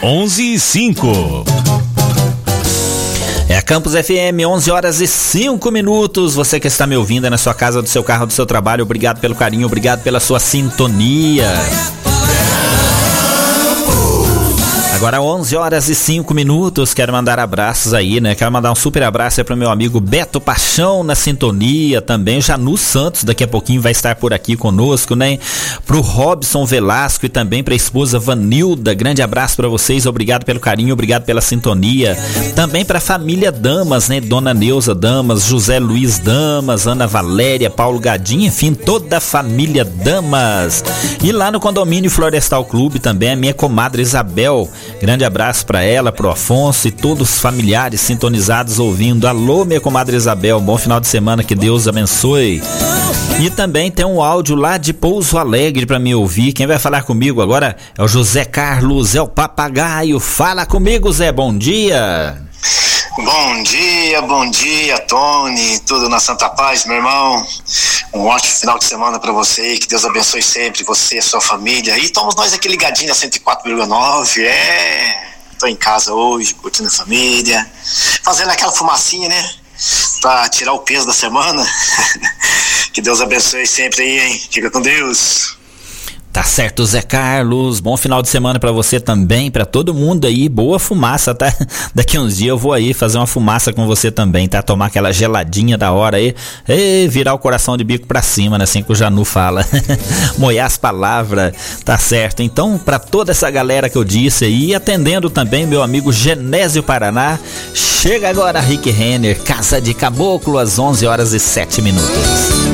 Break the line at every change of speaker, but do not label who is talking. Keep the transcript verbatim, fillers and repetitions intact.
onze e cinco. É a Campus F M, onze horas e cinco minutos. Você que está me ouvindo é na sua casa, do seu carro, do seu trabalho. Obrigado pelo carinho, obrigado pela sua sintonia. Agora onze horas e cinco minutos, quero mandar abraços aí, né? Quero mandar um super abraço para o meu amigo Beto Paixão na sintonia, também Janu Santos, daqui a pouquinho vai estar por aqui conosco, né? Pro Robson Velasco e também pra esposa Vanilda, grande abraço para vocês, obrigado pelo carinho, obrigado pela sintonia. Também pra família Damas, né? Dona Neuza Damas, José Luiz Damas, Ana Valéria, Paulo Gadinho, enfim, toda a família Damas. E lá no condomínio Florestal Clube também a minha comadre Isabel. Grande abraço para ela, pro Afonso e todos os familiares sintonizados ouvindo. Alô, minha comadre Isabel, bom final de semana, que Deus abençoe. E também tem um áudio lá de Pouso Alegre para me ouvir. Quem vai falar comigo agora é o José Carlos, é o papagaio. Fala comigo, Zé, bom dia.
Bom dia, bom dia, Tony, tudo na Santa Paz, meu irmão. Um ótimo final de semana pra você, que Deus abençoe sempre você, sua família. E estamos nós aqui ligadinhos na cento e quatro vírgula nove, é, tô em casa hoje, curtindo a família, fazendo aquela fumacinha, né, pra tirar o peso da semana. Que Deus abençoe sempre aí, hein, fica com Deus.
Tá certo, Zé Carlos, bom final de semana pra você também, pra todo mundo aí, boa fumaça, tá? Daqui uns dias eu vou aí fazer uma fumaça com você também, tá? Tomar aquela geladinha da hora aí, e virar o coração de bico pra cima, né? Assim que o Janu fala, moer as palavras, tá certo? Então, pra toda essa galera que eu disse aí, atendendo também meu amigo Genésio Paraná, chega agora Rick Renner, Casa de Caboclo, às onze horas e sete minutos.